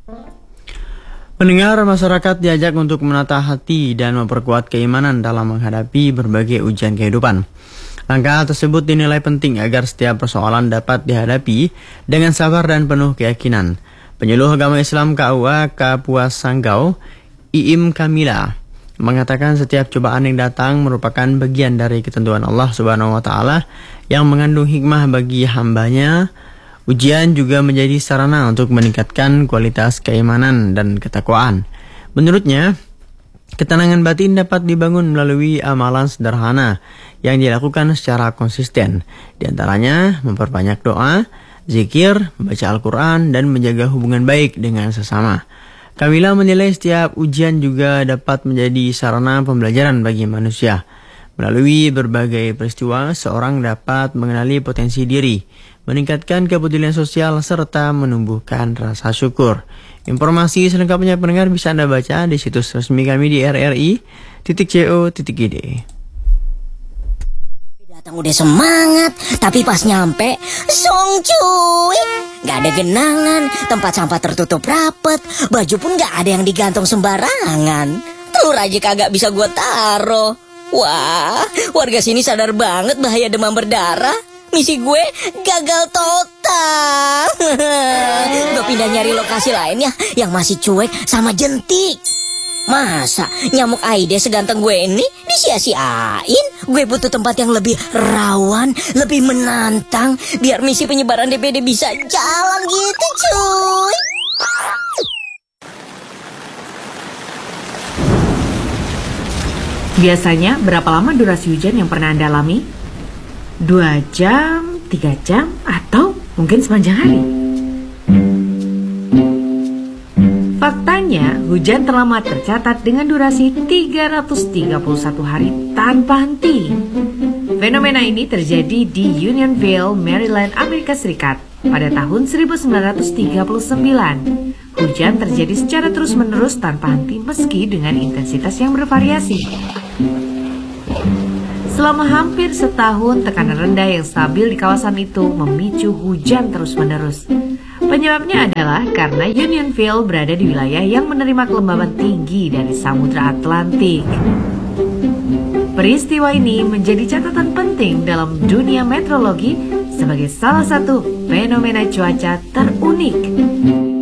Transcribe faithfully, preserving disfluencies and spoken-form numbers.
Pendengar, masyarakat diajak untuk menata hati dan memperkuat keimanan dalam menghadapi berbagai ujian kehidupan. Langkah tersebut dinilai penting agar setiap persoalan dapat dihadapi dengan sabar dan penuh keyakinan. Penyuluh Agama Islam K U A Kapuas Sanggau, Iim Kamila, mengatakan setiap cobaan yang datang merupakan bagian dari ketentuan Allah Subhanahu wa taala yang mengandung hikmah bagi hambanya. Ujian juga menjadi sarana untuk meningkatkan kualitas keimanan dan ketakwaan. Menurutnya, ketenangan batin dapat dibangun melalui amalan sederhana yang dilakukan secara konsisten. Di antaranya memperbanyak doa, zikir, membaca Al-Quran, dan menjaga hubungan baik dengan sesama. Kamila menilai setiap ujian juga dapat menjadi sarana pembelajaran bagi manusia. Melalui berbagai peristiwa, seorang dapat mengenali potensi diri, meningkatkan kepedulian sosial, serta menumbuhkan rasa syukur. Informasi selengkapnya pendengar bisa Anda baca di situs resmi kami di r r i titik co titik i d. Datang udah semangat, tapi pas nyampe, song cuy, gak ada genangan, tempat sampah tertutup rapet, baju pun gak ada yang digantung sembarangan, telur aja kagak bisa gue taro. Wah, warga sini sadar banget bahaya demam berdarah. Misi gue gagal total. Gue pindah nyari lokasi lain ya, yang masih cuek sama jentik. Masa nyamuk Aedes seganteng gue ini disia-siain? Gue butuh tempat yang lebih rawan, lebih menantang, biar misi penyebaran D B D bisa jalan gitu cuy. Biasanya berapa lama durasi hujan yang pernah Anda alami? Dua jam, tiga jam, atau mungkin sepanjang hari? Faktanya, hujan terlama tercatat dengan durasi tiga ratus tiga puluh satu hari tanpa henti. Fenomena ini terjadi di Unionville, Maryland, Amerika Serikat pada tahun seribu sembilan ratus tiga puluh sembilan. Hujan terjadi secara terus-menerus tanpa henti meski dengan intensitas yang bervariasi. Selama hampir setahun, tekanan rendah yang stabil di kawasan itu memicu hujan terus-menerus. Penyebabnya adalah karena Unionville berada di wilayah yang menerima kelembaban tinggi dari Samudra Atlantik. Peristiwa ini menjadi catatan penting dalam dunia meteorologi sebagai salah satu fenomena cuaca terunik.